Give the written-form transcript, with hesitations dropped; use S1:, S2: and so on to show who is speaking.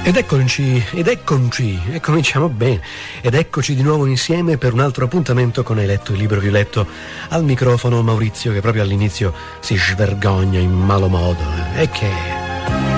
S1: Ed cominciamo bene. Ed eccoci di nuovo insieme per un altro appuntamento con Hai letto il libro Violetto. Al microfono Maurizio, che proprio all'inizio si svergogna in malo modo. E che